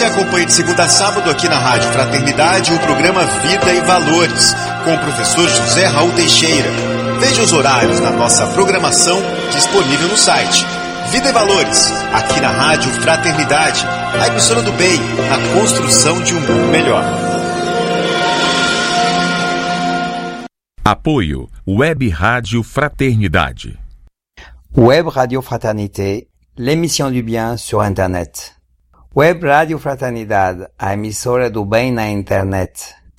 Você acompanha de segunda a sábado aqui na Rádio Fraternidade o programa Vida e Valores, com o professor José Raul Teixeira. Veja os horários na nossa programação disponível no site. Vida e Valores, aqui na Rádio Fraternidade, a emissora do bem, na construção de um mundo melhor. Apoio Web Rádio Fraternidade. Web Radio Fraternité, l'émission du bien sur Internet. Web Radio Fraternidade, a emissora do bem na internet.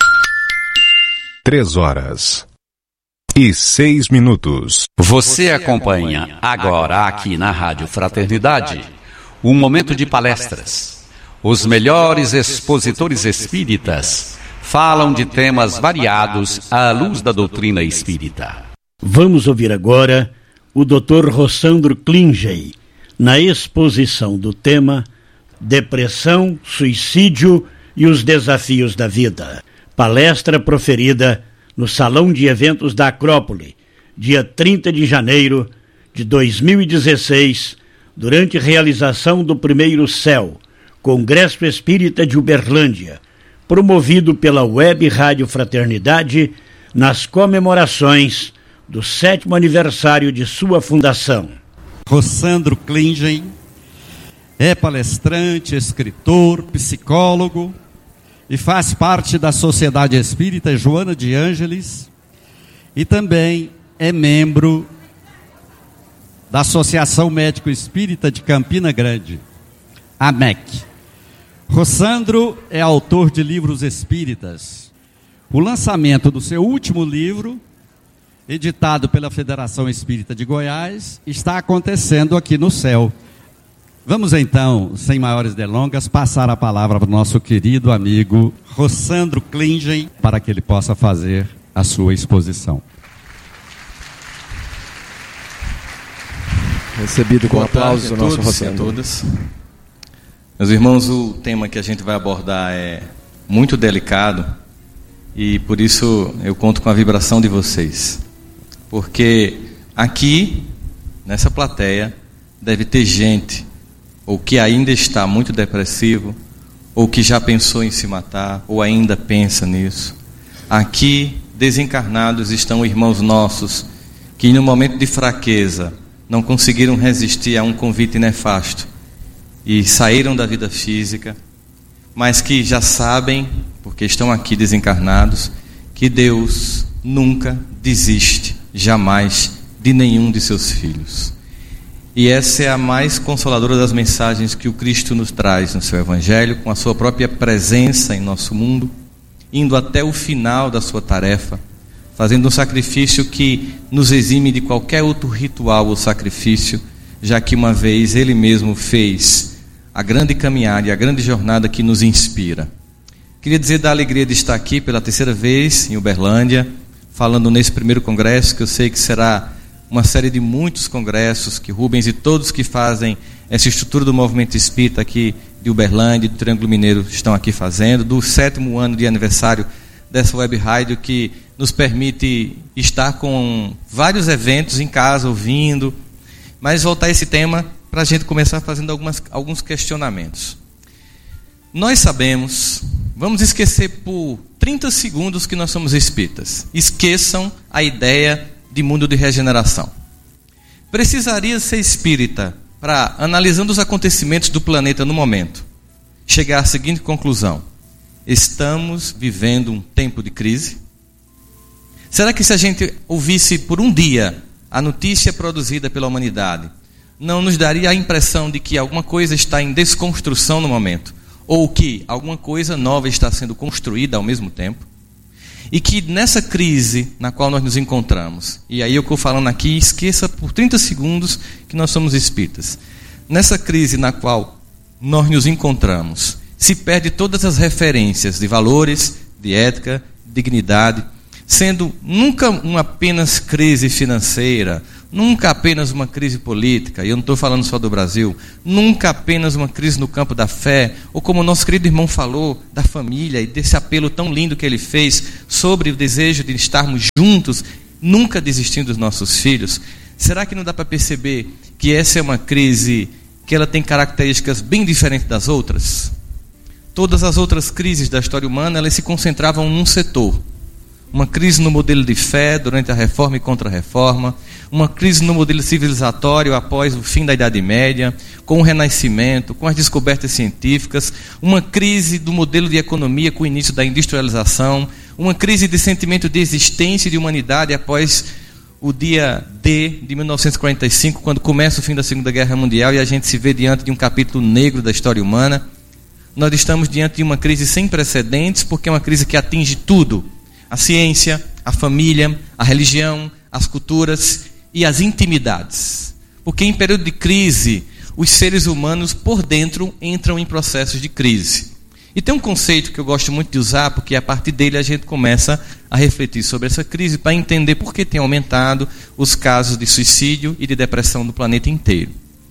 3h06. Você acompanha agora aqui na Rádio Fraternidade um momento de palestras. Os melhores expositores espíritas falam de temas variados à luz da doutrina espírita. Vamos ouvir agora o Dr. Rossandro Klingey na exposição do tema Depressão, Suicídio e os Desafios da Vida. Palestra proferida no Salão de Eventos da Acrópole, dia 30 de janeiro de 2016, durante realização do primeiro CEL, Congresso Espírita de Uberlândia, promovido pela Web Rádio Fraternidade nas comemorações do 7º aniversário de sua fundação. Rossandro Klingey é palestrante, escritor, psicólogo e faz parte da Sociedade Espírita Joana de Ângeles e também é membro da Associação Médico Espírita de Campina Grande, AMEC. Rossandro é autor de livros espíritas. O lançamento do seu último livro, editado pela Federação Espírita de Goiás, está acontecendo aqui no CEL. Vamos então, sem maiores delongas, passar a palavra para o nosso querido amigo Rossandro Klingey, para que ele possa fazer a sua exposição. Recebido com aplausos o nosso Rossandro. A todas. Meus irmãos, o tema que a gente vai abordar é muito delicado e por isso eu conto com a vibração de vocês. Porque aqui, nessa plateia, deve ter gente ou que ainda está muito depressivo, ou que já pensou em se matar, ou ainda pensa nisso. Aqui, desencarnados, estão irmãos nossos, que no momento de fraqueza, não conseguiram resistir a um convite nefasto, e saíram da vida física, mas que já sabem, porque estão aqui desencarnados, que Deus nunca desiste, jamais, de nenhum de seus filhos. E essa é a mais consoladora das mensagens que o Cristo nos traz no seu Evangelho, com a sua própria presença em nosso mundo, indo até o final da sua tarefa, fazendo um sacrifício que nos exime de qualquer outro ritual ou sacrifício, já que uma vez Ele mesmo fez a grande caminhada e a grande jornada que nos inspira. Queria dizer da alegria de estar aqui pela 3ª vez em Uberlândia, falando nesse primeiro congresso, que eu sei que será uma série de muitos congressos que Rubens e todos que fazem essa estrutura do movimento espírita aqui de Uberlândia, do Triângulo Mineiro, estão aqui fazendo, do 7º ano de aniversário dessa web rádio que nos permite estar com vários eventos em casa, ouvindo, mas voltar a esse tema para a gente começar fazendo alguns questionamentos. Nós sabemos, vamos esquecer por 30 segundos que nós somos espíritas. Esqueçam a ideia de mundo de regeneração. Precisaria ser espírita para, analisando os acontecimentos do planeta no momento, chegar à seguinte conclusão: estamos vivendo um tempo de crise? Será que se a gente ouvisse por um dia a notícia produzida pela humanidade, não nos daria a impressão de que alguma coisa está em desconstrução no momento, ou que alguma coisa nova está sendo construída ao mesmo tempo? E que nessa crise na qual nós nos encontramos, e aí eu estou falando aqui, esqueça por 30 segundos que nós somos espíritas. Nessa crise na qual nós nos encontramos, se perde todas as referências de valores, de ética, de dignidade, sendo nunca uma apenas crise financeira, nunca apenas uma crise política, e eu não estou falando só do Brasil, nunca apenas uma crise no campo da fé, ou como o nosso querido irmão falou, da família, e desse apelo tão lindo que ele fez sobre o desejo de estarmos juntos, nunca desistindo dos nossos filhos. Será que não dá para perceber que essa é uma crise que ela tem características bem diferentes das outras? todas as outras crises da história humana, elas se concentravam num setor. Uma crise no modelo de fé durante a Reforma e Contra-Reforma, uma crise no modelo civilizatório após o fim da Idade Média, com o Renascimento, com as descobertas científicas, uma crise do modelo de economia com o início da industrialização, uma crise de sentimento de existência e de humanidade após o dia D de 1945, quando começa o fim da Segunda Guerra Mundial e a gente se vê diante de um capítulo negro da história humana. Nós estamos diante de uma crise sem precedentes, porque é uma crise que atinge tudo: a ciência, a família, a religião, as culturas e as intimidades. Porque em período de crise, os seres humanos por dentro entram em processos de crise. E tem um conceito que eu gosto muito de usar, porque a partir dele a gente começa a refletir sobre essa crise para entender por que tem aumentado os casos de suicídio e de depressão no planeta inteiro.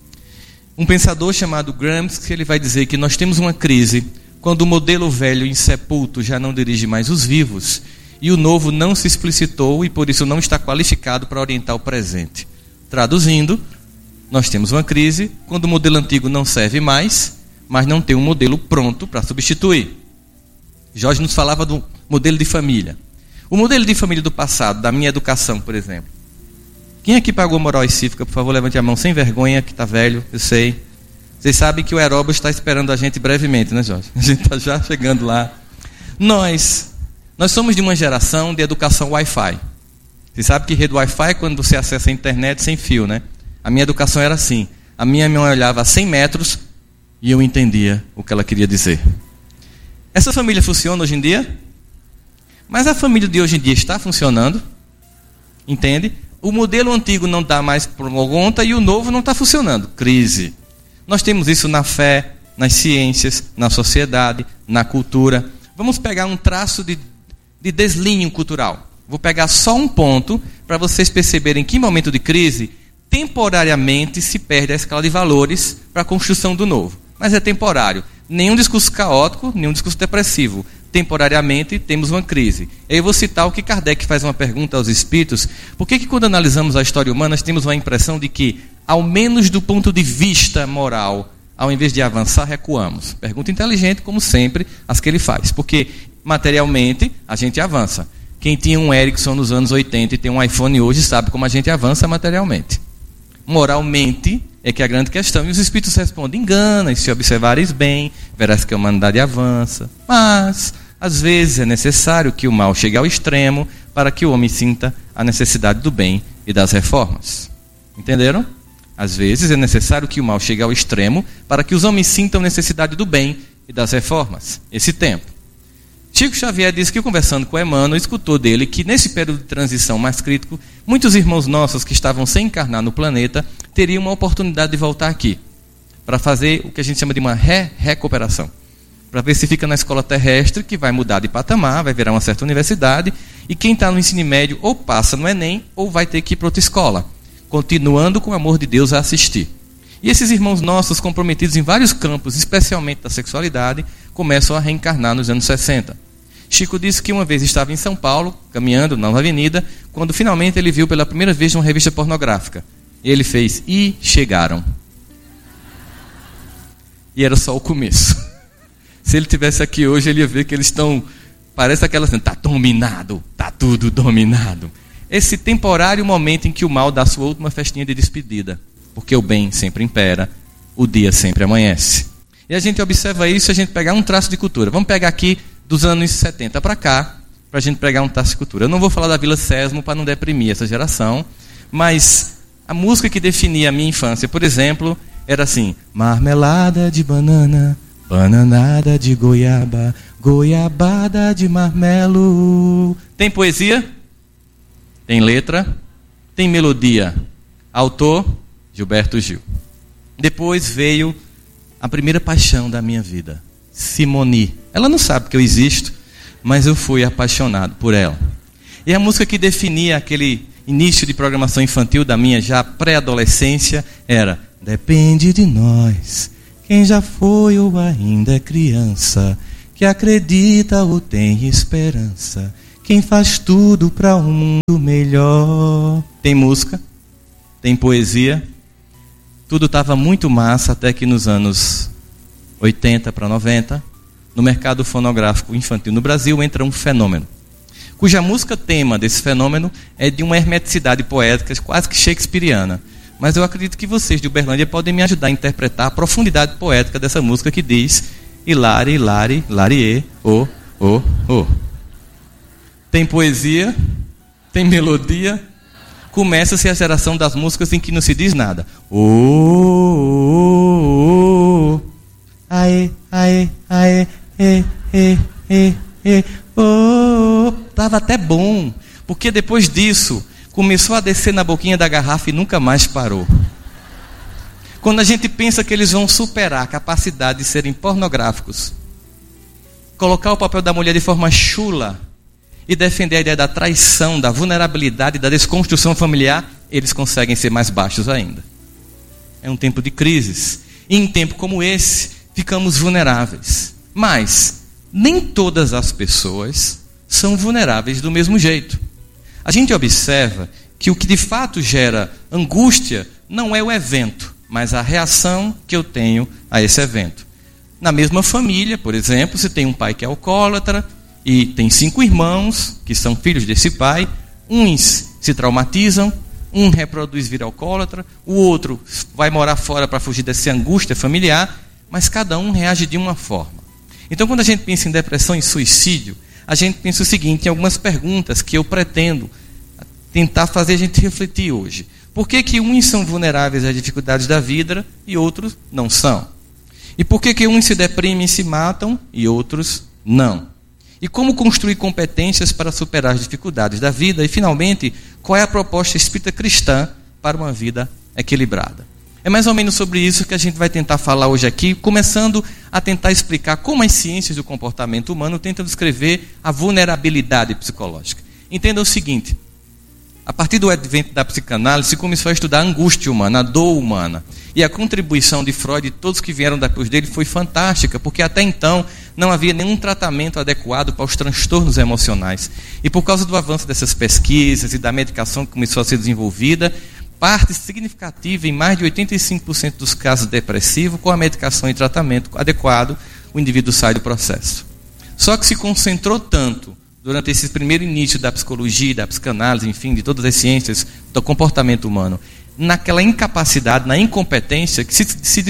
Um pensador chamado Gramsci, ele vai dizer que nós temos uma crise quando o modelo velho insepulto já não dirige mais os vivos e o novo não se explicitou e por isso não está qualificado para orientar o presente. Traduzindo, nós temos uma crise quando o modelo antigo não serve mais, mas não tem um modelo pronto para substituir. Jorge nos falava do modelo de família. O modelo de família do passado, da minha educação, por exemplo. Quem aqui pagou moral e cívica? Por favor, levante a mão sem vergonha, que está velho, eu sei. Vocês sabem que o Aeróbio está esperando a gente brevemente, né, Jorge? A gente está já chegando lá. Nós somos de uma geração de educação Wi-Fi. Você sabe que rede Wi-Fi é quando você acessa a internet sem fio, né? A minha educação era assim. A minha mãe olhava a 100 metros e eu entendia o que ela queria dizer. Essa família funciona hoje em dia? Mas a família de hoje em dia está funcionando? Entende? O modelo antigo não dá mais por conta e o novo não está funcionando. Crise. Nós temos isso na fé, nas ciências, na sociedade, na cultura. Vamos pegar um traço de deslinho cultural. Vou pegar só um ponto para vocês perceberem que em momento de crise, temporariamente se perde a escala de valores para a construção do novo. Mas é temporário. Nenhum discurso caótico, nenhum discurso depressivo. Temporariamente temos uma crise. Eu vou citar o que Kardec faz uma pergunta aos espíritos. Por que quando analisamos a história humana, nós temos uma impressão de que, ao menos do ponto de vista moral, ao invés de avançar, recuamos? Pergunta inteligente, como sempre, as que ele faz. Porque, materialmente, a gente avança. Quem tinha um Ericsson nos anos 80 e tem um iPhone hoje sabe como a gente avança materialmente. Moralmente é que é a grande questão. E os espíritos respondem: engana, e se observares bem, verás que a humanidade avança. Mas, às vezes, é necessário que o mal chegue ao extremo para que o homem sinta a necessidade do bem e das reformas. Entenderam? Às vezes é necessário que o mal chegue ao extremo para que os homens sintam a necessidade do bem e das reformas. Esse tempo. Chico Xavier disse que, conversando com Emmanuel, escutou dele que, nesse período de transição mais crítico, muitos irmãos nossos que estavam sem encarnar no planeta teriam uma oportunidade de voltar aqui, para fazer o que a gente chama de uma recuperação. Para ver se fica na escola terrestre, que vai mudar de patamar, vai virar uma certa universidade, e quem está no ensino médio ou passa no Enem, ou vai ter que ir para outra escola, continuando com o amor de Deus a assistir. E esses irmãos nossos, comprometidos em vários campos, especialmente da sexualidade, começam a reencarnar nos anos 60. Chico disse que uma vez estava em São Paulo, caminhando na avenida, quando finalmente ele viu pela primeira vez uma revista pornográfica. E ele fez: e chegaram. E era só o começo. Se ele estivesse aqui hoje, ele ia ver que eles estão... Parece aquela assim: está dominado, está tudo dominado. Esse temporário momento em que o mal dá sua última festinha de despedida. Porque o bem sempre impera, o dia sempre amanhece. E a gente observa isso se a gente pegar um traço de cultura. Vamos pegar aqui dos anos 70 para cá, para a gente pegar um traço de cultura. Eu não vou falar da Vila Sésamo para não deprimir essa geração, mas a música que definia a minha infância, por exemplo, era assim: marmelada de banana, bananada de goiaba, goiabada de marmelo. Tem poesia? Tem letra? Tem melodia? Autor? Gilberto Gil. Depois veio a primeira paixão da minha vida, Simone. Ela não sabe que eu existo, mas eu fui apaixonado por ela. E a música que definia aquele início de programação infantil da minha já pré-adolescência era: depende de nós, quem já foi ou ainda é criança, que acredita ou tem esperança, quem faz tudo para um mundo melhor. Tem música, tem poesia. Tudo estava muito massa até que nos anos 80 para 90, no mercado fonográfico infantil no Brasil entra um fenômeno, cuja música tema desse fenômeno é de uma hermeticidade poética quase que shakespeariana. Mas eu acredito que vocês de Uberlândia podem me ajudar a interpretar a profundidade poética dessa música que diz Hilari, Hilari, Larie, oh, oh, oh. Tem poesia, tem melodia, começa-se a geração das músicas em que não se diz nada. Oh, oh, oh, aê, aê, aê, e, e, e, e, oh. Estava até bom, porque depois disso começou a descer na boquinha da garrafa e nunca mais parou. Quando a gente pensa que eles vão superar a capacidade de serem pornográficos, colocar o papel da mulher de forma chula e defender a ideia da traição, da vulnerabilidade, da desconstrução familiar, eles conseguem ser mais baixos ainda. É um tempo de crises. E em tempo como esse, ficamos vulneráveis. Mas nem todas as pessoas são vulneráveis do mesmo jeito. A gente observa que o que de fato gera angústia não é o evento, mas a reação que eu tenho a esse evento. Na mesma família, por exemplo, se tem um pai que é alcoólatra e tem 5 irmãos que são filhos desse pai, uns se traumatizam, um reproduz vir alcoólatra, o outro vai morar fora para fugir dessa angústia familiar, mas cada um reage de uma forma. Então, quando a gente pensa em depressão e suicídio, a gente pensa o seguinte, em algumas perguntas que eu pretendo tentar fazer a gente refletir hoje. Por que uns são vulneráveis às dificuldades da vida e outros não são? E por que uns se deprimem e se matam e outros não? E como construir competências para superar as dificuldades da vida? E, finalmente, qual é a proposta espírita cristã para uma vida equilibrada? É mais ou menos sobre isso que a gente vai tentar falar hoje aqui, começando a tentar explicar como as ciências do comportamento humano tentam descrever a vulnerabilidade psicológica. Entenda o seguinte, a partir do advento da psicanálise, se começou a estudar a angústia humana, a dor humana. E a contribuição de Freud e todos que vieram depois dele foi fantástica, porque até então não havia nenhum tratamento adequado para os transtornos emocionais. E por causa do avanço dessas pesquisas e da medicação que começou a ser desenvolvida, parte significativa, em mais de 85% dos casos depressivos, com a medicação e tratamento adequado, o indivíduo sai do processo. Só que se concentrou tanto, durante esse primeiro início da psicologia, da psicanálise, enfim, de todas as ciências do comportamento humano, naquela incapacidade, na incompetência, que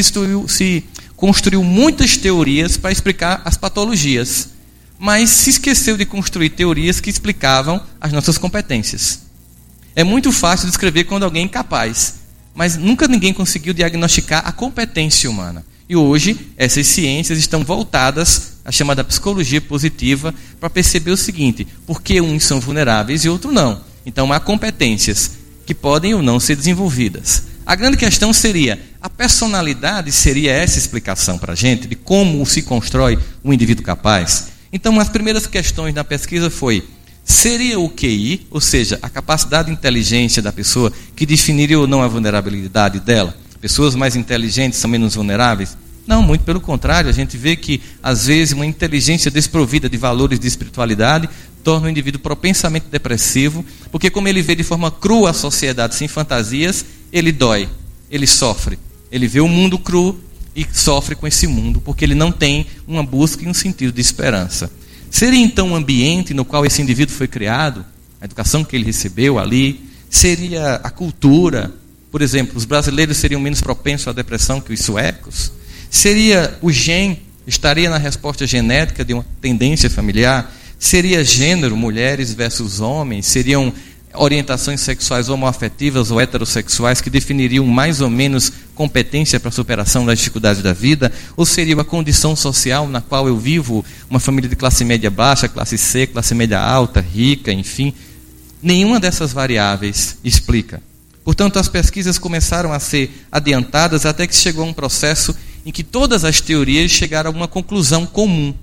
se construiu muitas teorias para explicar as patologias, mas se esqueceu de construir teorias que explicavam as nossas competências. É muito fácil descrever quando alguém é incapaz, mas nunca ninguém conseguiu diagnosticar a competência humana. E hoje, essas ciências estão voltadas à chamada psicologia positiva para perceber o seguinte, por que uns são vulneráveis e outros não. Então, há competências que podem ou não ser desenvolvidas. A grande questão seria, a personalidade seria essa explicação para a gente de como se constrói um indivíduo capaz? Então, as primeiras questões da pesquisa foi, seria o QI, ou seja, a capacidade de inteligência da pessoa que definiria ou não a vulnerabilidade dela? Pessoas mais inteligentes são menos vulneráveis? Não, muito pelo contrário, a gente vê que, às vezes, uma inteligência desprovida de valores de espiritualidade torna o indivíduo propensamente depressivo, porque como ele vê de forma crua a sociedade sem fantasias, ele dói, ele sofre, ele vê o mundo cru e sofre com esse mundo, porque ele não tem uma busca e um sentido de esperança. Seria então um ambiente no qual esse indivíduo foi criado, a educação que ele recebeu ali, seria a cultura, por exemplo, os brasileiros seriam menos propensos à depressão que os suecos, seria o estaria na resposta genética de uma tendência familiar, seria gênero, mulheres versus homens, seriam orientações sexuais homoafetivas ou heterossexuais que definiriam mais ou menos competência para a superação das dificuldades da vida, ou seria a condição social na qual eu vivo, uma família de classe média baixa, classe C, classe média alta, rica, enfim. Nenhuma dessas variáveis explica. Portanto, as pesquisas começaram a ser adiantadas até que chegou a um processo em que todas as teorias chegaram a uma conclusão comum.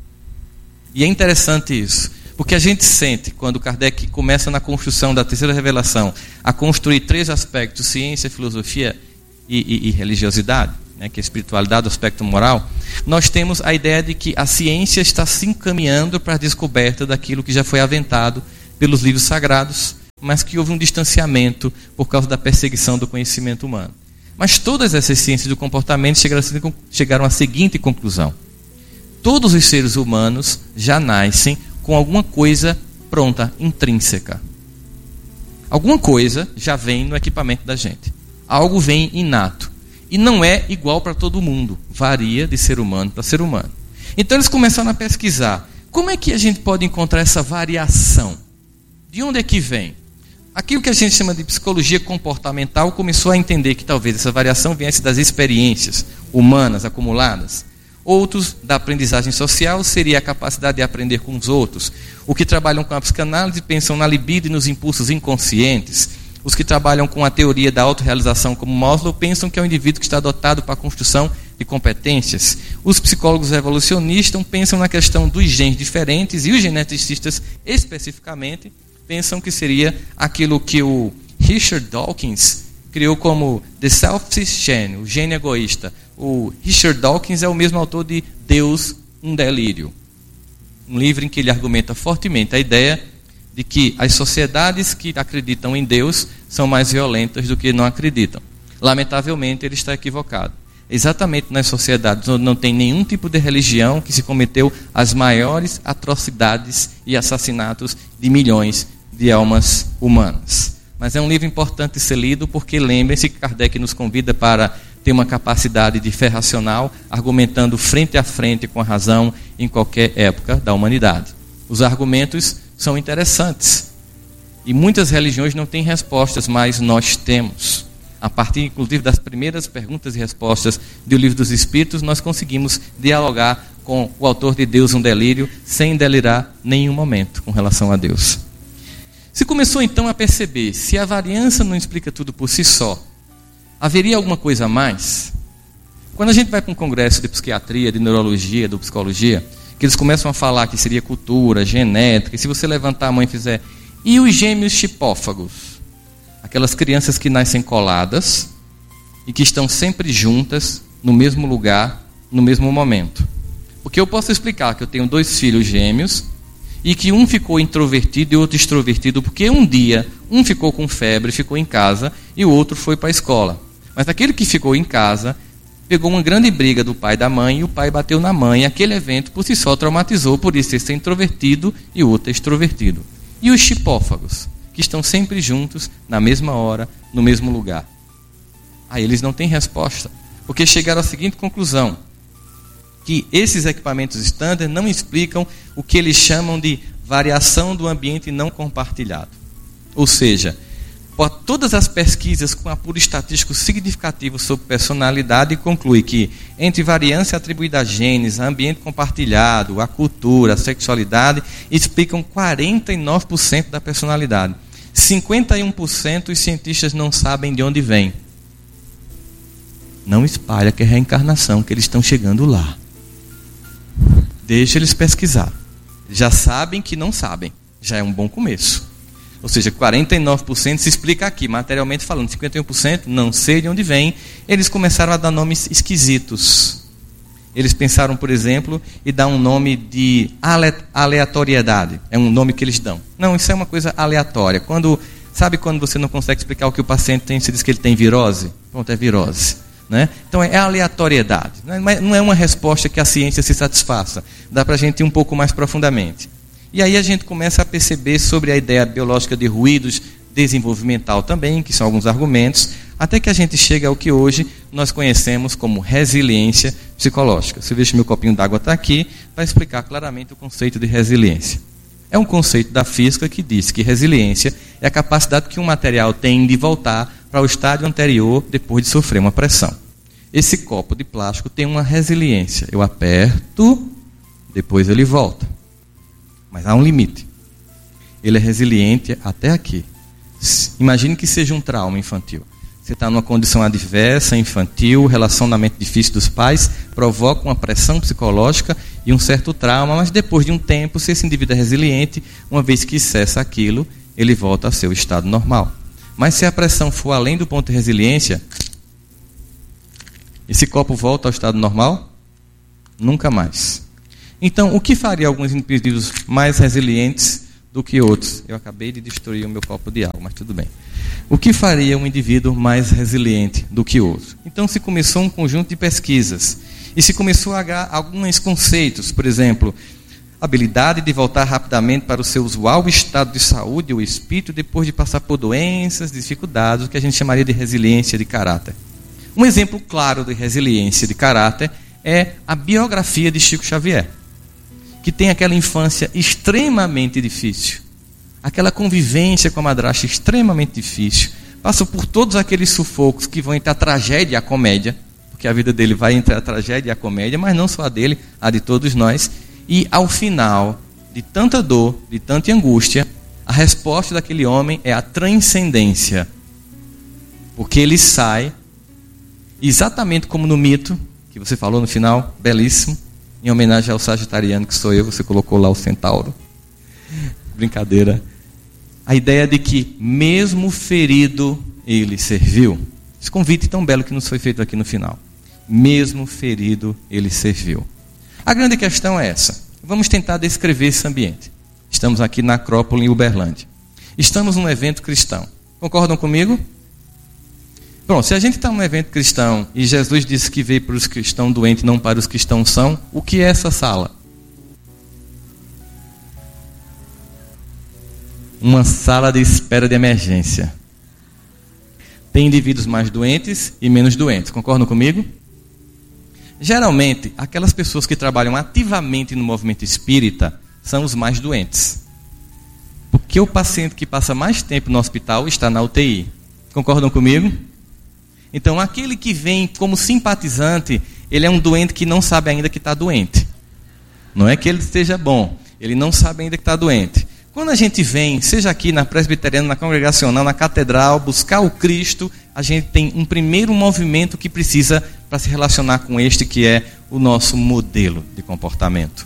E é interessante isso, porque a gente sente, quando Kardec começa na construção da terceira revelação, a construir 3 aspectos, ciência, filosofia e religiosidade, né, que é a espiritualidade, o aspecto moral, nós temos a ideia de que a ciência está se encaminhando para a descoberta daquilo que já foi aventado pelos livros sagrados, mas que houve um distanciamento por causa da perseguição do conhecimento humano. Mas todas essas ciências do comportamento chegaram à seguinte conclusão. todos os seres humanos já nascem com alguma coisa pronta, intrínseca. Alguma coisa já vem no equipamento da gente. Algo vem inato. E não é igual para todo mundo. Varia de ser humano para ser humano. Então eles começaram a pesquisar. Como é que a gente pode encontrar essa variação? De onde é que vem? Aquilo que a gente chama de psicologia comportamental começou a entender que talvez essa variação viesse das experiências humanas acumuladas. Outros, da aprendizagem social, seria a capacidade de aprender com os outros. Os que trabalham com a psicanálise pensam na libido e nos impulsos inconscientes. Os que trabalham com a teoria da autorrealização como Maslow pensam que é um indivíduo que está dotado para a construção de competências. Os psicólogos evolucionistas pensam na questão dos genes diferentes e os geneticistas, especificamente, pensam que seria aquilo que o Richard Dawkins criou como The Selfish Gene, o gene egoísta. O Richard Dawkins é o mesmo autor de Deus, um Delírio. Um livro em que ele argumenta fortemente a ideia de que as sociedades que acreditam em Deus são mais violentas do que não acreditam. Lamentavelmente, ele está equivocado. Exatamente nas sociedades onde não tem nenhum tipo de religião que se cometeu as maiores atrocidades e assassinatos de milhões de almas humanas. Mas é um livro importante de ser lido porque lembrem-se que Kardec nos convida para ter uma capacidade de fé racional, argumentando frente a frente com a razão em qualquer época da humanidade. Os argumentos são interessantes e muitas religiões não têm respostas, mas nós temos. A partir, inclusive, das primeiras perguntas e respostas do Livro dos Espíritos, nós conseguimos dialogar com o autor de Deus, um Delírio, sem delirar nenhum momento com relação a Deus. Se começou então a perceber, se a variância não explica tudo por si só, haveria alguma coisa a mais? Quando a gente vai para um congresso de psiquiatria, de neurologia, de psicologia, que eles começam a falar que seria cultura, genética, e se você levantar a mão e fizer, e os gêmeos chipófagos? Aquelas crianças que nascem coladas e que estão sempre juntas, no mesmo lugar, no mesmo momento. Porque eu posso explicar que eu tenho 2 filhos gêmeos e que um ficou introvertido e outro extrovertido, porque um dia um ficou com febre, ficou em casa, e o outro foi para a escola. Mas aquele que ficou em casa pegou uma grande briga do pai e da mãe, e o pai bateu na mãe, e aquele evento por si só traumatizou, por isso ele ser introvertido e o outro é extrovertido. E os chipófagos, que estão sempre juntos, na mesma hora, no mesmo lugar? Aí eles não têm resposta, porque chegaram à seguinte conclusão, que esses equipamentos standard não explicam o que eles chamam de variação do ambiente não compartilhado. Ou seja, por todas as pesquisas com apuro estatístico significativo sobre personalidade, conclui que entre variância atribuída a genes, a ambiente compartilhado, a cultura, a sexualidade, explicam 49% da personalidade. 51% os cientistas não sabem de onde vem. Não espalha que é reencarnação, que eles estão chegando lá. Deixa eles pesquisar. Já sabem que não sabem. Já é um bom começo. Ou seja, 49% se explica aqui, materialmente falando. 51% não sei de onde vem. Eles começaram a dar nomes esquisitos. Eles pensaram, por exemplo, em dar um nome de aleatoriedade. É um nome que eles dão. Não, isso é uma coisa aleatória. Sabe quando você não consegue explicar o que o paciente tem, você diz que ele tem virose? Pronto, é virose. Né? Então é aleatoriedade. Não é uma resposta que a ciência se satisfaça. Dá para a gente ir um pouco mais profundamente. E aí a gente começa a perceber sobre a ideia biológica de ruídos, desenvolvimental também, que são alguns argumentos, até que a gente chega ao que hoje nós conhecemos como resiliência psicológica. Se eu vejo meu copinho d'água está aqui, vai explicar claramente o conceito de resiliência. É um conceito da física que diz que resiliência é a capacidade que um material tem de voltar para o estádio anterior depois de sofrer uma pressão. Esse copo de plástico tem uma resiliência. Eu aperto, depois ele volta. Mas há um limite. Ele é resiliente até aqui. Imagine que seja um trauma infantil. Você está numa condição adversa, infantil, relacionamento difícil dos pais, provoca uma pressão psicológica e um certo trauma, mas depois de um tempo, se esse indivíduo é resiliente, uma vez que cessa aquilo, ele volta ao seu estado normal. Mas se a pressão for além do ponto de resiliência, esse copo volta ao estado normal? Nunca mais. Então, o que faria alguns indivíduos mais resilientes do que outros? Eu acabei de destruir o meu copo de água, mas tudo bem. O que faria um indivíduo mais resiliente do que outro? Então, se começou um conjunto de pesquisas E se começou a agregar alguns conceitos, por exemplo, habilidade de voltar rapidamente para o seu usual estado de saúde ou espírito depois de passar por doenças, dificuldades, o que a gente chamaria de resiliência de caráter. Um exemplo claro de resiliência de caráter é a biografia de Chico Xavier, que tem aquela infância extremamente difícil, aquela convivência com a madrasta extremamente difícil, passa por todos aqueles sufocos que vão entre a tragédia e a comédia, porque a vida dele vai entre a tragédia e a comédia, mas não só a dele, a de todos nós, e ao final de tanta dor, de tanta angústia, a resposta daquele homem é a transcendência, porque ele sai, exatamente como no mito, que você falou no final, belíssimo, em homenagem ao sagitariano que sou eu, você colocou lá o centauro. Brincadeira. A ideia de que, mesmo ferido, ele serviu. Esse convite tão belo que nos foi feito aqui no final. Mesmo ferido, ele serviu. A grande questão é essa. Vamos tentar descrever esse ambiente. Estamos aqui na Acrópole, em Uberlândia. Estamos num evento cristão. Concordam comigo? Pronto, se a gente está num evento cristão e Jesus disse que veio para os que estão doentes, não para os que estão sãos, o que é essa sala? Uma sala de espera de emergência. Tem indivíduos mais doentes e menos doentes. Concordam comigo? Geralmente, aquelas pessoas que trabalham ativamente no movimento espírita são os mais doentes. Porque o paciente que passa mais tempo no hospital está na UTI. Concordam comigo? Então, aquele que vem como simpatizante, ele é um doente que não sabe ainda que está doente. Não é que ele esteja bom, ele não sabe ainda que está doente. Quando a gente vem, seja aqui na presbiteriana, na congregacional, na catedral, buscar o Cristo, a gente tem um primeiro movimento que precisa para se relacionar com este que é o nosso modelo de comportamento.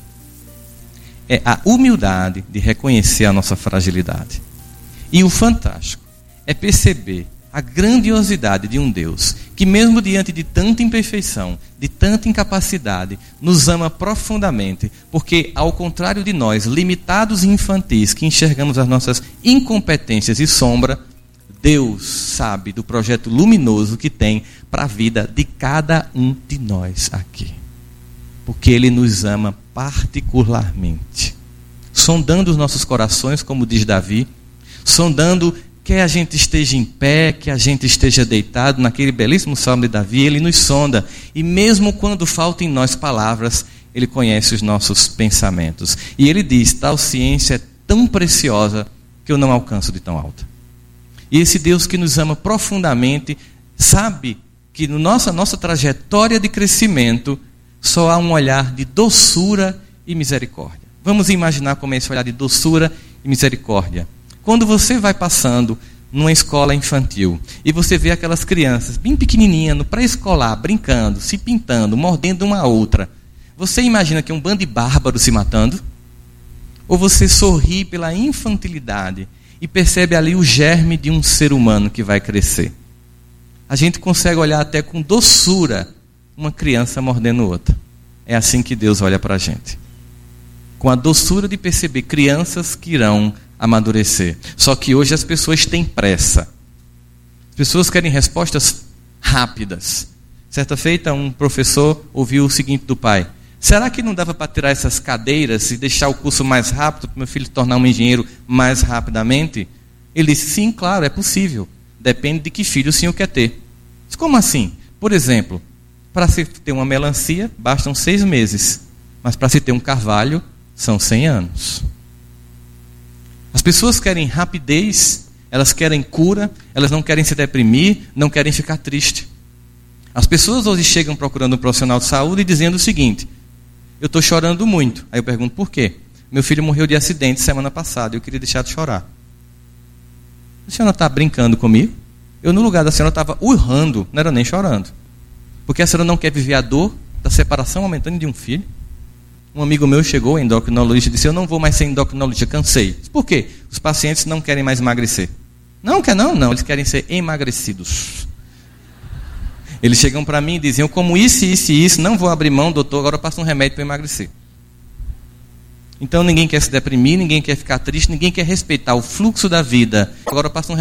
É a humildade de reconhecer a nossa fragilidade. E o fantástico é perceber a grandiosidade de um Deus que, mesmo diante de tanta imperfeição, de tanta incapacidade, nos ama profundamente, porque, ao contrário de nós, limitados e infantis, que enxergamos as nossas incompetências e sombra, Deus sabe do projeto luminoso que tem para a vida de cada um de nós aqui. Porque Ele nos ama particularmente, sondando os nossos corações, como diz Davi, sondando quer a gente esteja em pé, que a gente esteja deitado, naquele belíssimo salmo de Davi, Ele nos sonda. E mesmo quando faltam em nós palavras, Ele conhece os nossos pensamentos. E Ele diz, tal ciência é tão preciosa que eu não alcanço de tão alta. E esse Deus que nos ama profundamente, sabe que na nossa trajetória de crescimento, só há um olhar de doçura e misericórdia. Vamos imaginar como é esse olhar de doçura e misericórdia. Quando você vai passando numa escola infantil e você vê aquelas crianças bem pequenininhas, no pré-escolar, brincando, se pintando, mordendo uma a outra, você imagina que é um bando de bárbaros se matando? Ou você sorri pela infantilidade e percebe ali o germe de um ser humano que vai crescer? A gente consegue olhar até com doçura uma criança mordendo outra. É assim que Deus olha para a gente. Com a doçura de perceber crianças que irão amadurecer. Só que hoje as pessoas têm pressa. As pessoas querem respostas rápidas. Certa feita, um professor ouviu o seguinte do pai: será que não dava para tirar essas cadeiras e deixar o curso mais rápido para meu filho se tornar um engenheiro mais rapidamente? Ele disse, sim, claro, é possível. Depende de que filho o senhor quer ter. Mas como assim? Por exemplo, para se ter uma melancia, bastam 6 meses. Mas para se ter um carvalho, são 100 anos. As pessoas querem rapidez, elas querem cura, elas não querem se deprimir, não querem ficar triste. As pessoas hoje chegam procurando um profissional de saúde e dizendo o seguinte: eu estou chorando muito. Aí eu pergunto, por quê? Meu filho morreu de acidente semana passada e eu queria deixar de chorar. A senhora está brincando comigo? Eu, no lugar da senhora, estava urrando, não era nem chorando. Porque a senhora não quer viver a dor da separação momentânea de um filho. Um amigo meu chegou, endocrinologista, e disse, eu não vou mais ser endocrinologista, cansei. Por quê? Os pacientes não querem mais emagrecer. Não, eles querem ser emagrecidos. Eles chegam para mim e dizem, eu como isso, não vou abrir mão, doutor, agora eu passo um remédio para emagrecer. Então ninguém quer se deprimir, ninguém quer ficar triste, ninguém quer respeitar o fluxo da vida. Agora eu passo um